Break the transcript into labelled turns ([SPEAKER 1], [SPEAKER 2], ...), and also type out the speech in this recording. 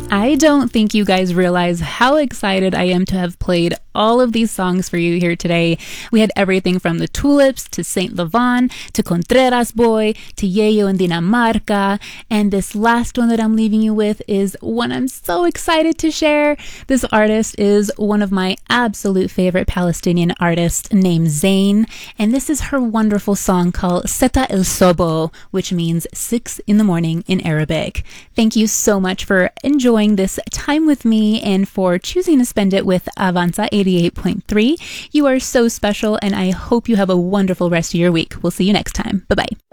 [SPEAKER 1] I don't think you guys realize how excited I am to have played all of these songs for you here today. We had everything from the Tulips to Saint Laurent to Contreras Boy to Yayo and Dinamarca, and this last one that I'm leaving you with is one I'm so excited to share. This artist is one of my absolute favorite Palestinian artists named Zayn, and this is her wonderful song called Seta El Sobo, which means 6 in the morning in Arabic. Thank you so much for enjoying this time with me and for choosing to spend it with Avanza 88.3. You are so special, and I hope you have a wonderful rest of your week. We'll see you next time. Bye-bye.